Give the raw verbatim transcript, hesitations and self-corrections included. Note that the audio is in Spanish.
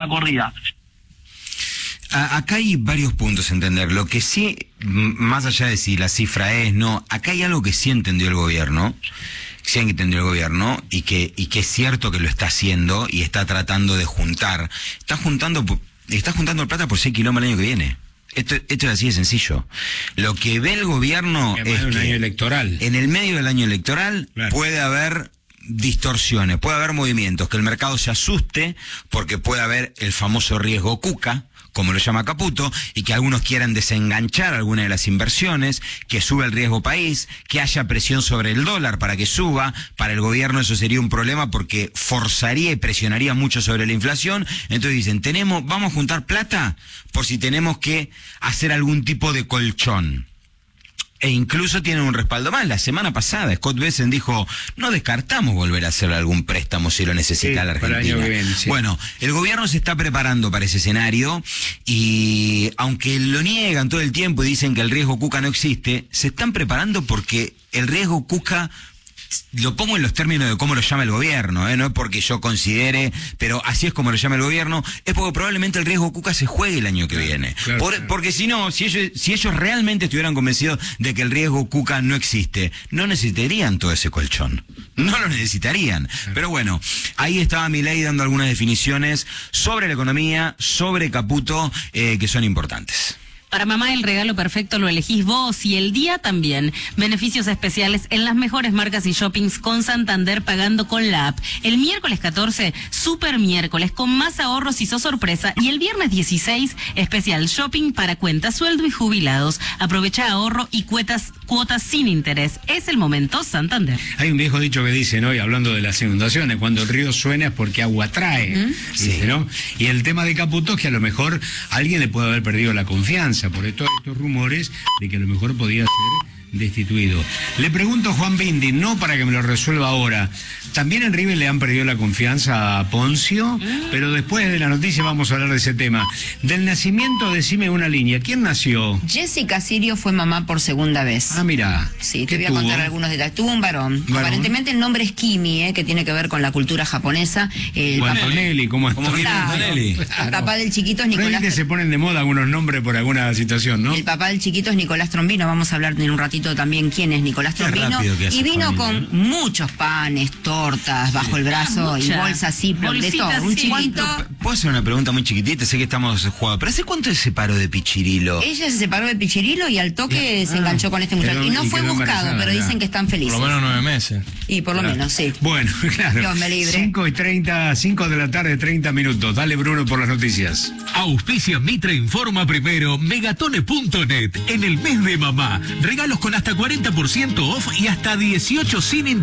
corrida. Acá hay varios puntos a entender. Lo que sí, más allá de si la cifra es, no, acá hay algo que sí entendió el gobierno, sí entendió el gobierno, y que, y que es cierto que lo está haciendo y está tratando de juntar. Está juntando, está juntando plata por seis kilómetros el año que viene. Esto, esto es así de sencillo. Lo que ve el gobierno es un que año electoral. En el medio del año electoral claro. puede haber distorsiones, puede haber movimientos, que el mercado se asuste porque puede haber el famoso riesgo Cuca, como lo llama Caputo, y que algunos quieran desenganchar alguna de las inversiones, que sube el riesgo país, que haya presión sobre el dólar para que suba. Para el gobierno eso sería un problema porque forzaría y presionaría mucho sobre la inflación. Entonces dicen, tenemos, vamos a juntar plata por si tenemos que hacer algún tipo de colchón. E incluso tienen un respaldo más. La semana pasada Scott Bessent dijo, no descartamos volver a hacer algún préstamo si lo necesita sí, la Argentina. Para el año que viene, sí. Bueno, el gobierno se está preparando para ese escenario y aunque lo niegan todo el tiempo y dicen que el riesgo Cuca no existe, se están preparando porque el riesgo Cuca, lo pongo en los términos de cómo lo llama el gobierno, ¿eh? No es porque yo considere, pero así es como lo llama el gobierno, es porque probablemente el riesgo Cuca se juegue el año que viene. Claro, Por, claro. Porque si no, si ellos, si ellos realmente estuvieran convencidos de que el riesgo Cuca no existe, no necesitarían todo ese colchón. No lo necesitarían. Claro. Pero bueno, ahí estaba Milei dando algunas definiciones sobre la economía, sobre Caputo, eh, que son importantes. Para mamá el regalo perfecto lo elegís vos y el día también. Beneficios especiales en las mejores marcas y shoppings con Santander pagando con la app. El miércoles catorce, super miércoles con más ahorros y sos sorpresa. Y el viernes dieciséis, especial shopping para cuenta, sueldo y jubilados. Aprovecha ahorro y cuotas, cuotas sin interés. Es el momento Santander. Hay un viejo dicho que dice, ¿no? Y hablando de las inundaciones, cuando el río suena es porque agua trae. ¿Mm? Dice, sí. ¿no? Y el tema de Caputo es que a lo mejor alguien le puede haber perdido la confianza por estos, estos rumores de que a lo mejor podía ser destituido. Le pregunto a Juan Bindi, no para que me lo resuelva ahora, también en River le han perdido la confianza a Poncio, mm. pero después de la noticia vamos a hablar de ese tema. Del nacimiento, decime una línea, ¿quién nació? Jessica Sirio fue mamá por segunda vez. Ah, mira. Sí, te voy a contar algunos detalles. Tuvo un varón. varón. Aparentemente el nombre es Kimi, eh, que tiene que ver con la cultura japonesa. El bueno, papá... Antonelli, ¿cómo es? Claro, Antonelli. Claro. El papá del chiquito es Nicolás... Realmente se ponen de moda algunos nombres por alguna situación, ¿no? El papá del chiquito es Nicolás Trombino, vamos a hablar en un ratito también quién es Nicolás Trombino. Y vino con muchos panes, tortas, bajo el brazo y bolsas Ziploc, de todo. Un chiquito... ¿Puedo hacer una pregunta muy chiquitita? Sé que estamos jugados, pero ¿hace cuánto se separó de Pichirilo? Ella se separó de Pichirilo y al toque ah, se enganchó con este muchacho. Y no y fue buscado, pero ya. dicen que están felices. Por lo menos nueve meses. Y por lo claro. menos, sí. Bueno, claro. Dios me libre. cinco y treinta, cinco de la tarde, treinta minutos. Dale, Bruno, por las noticias. Auspicia Mitra Informa primero, megatone punto net. En el mes de mamá, regalos con hasta cuarenta por ciento off y hasta dieciocho sin